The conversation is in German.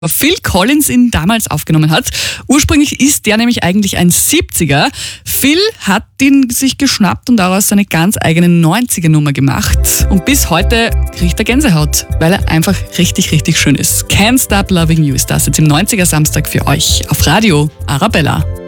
Phil Collins ihn damals aufgenommen hat. Ursprünglich ist der nämlich eigentlich ein 70er. Phil hat ihn sich geschnappt und daraus seine ganz eigene 90er-Nummer gemacht. Und bis heute kriegt er Gänsehaut, weil er einfach richtig, richtig schön ist. Can't Stop Loving You ist das jetzt im 90er Samstag für euch auf Radio Arabella.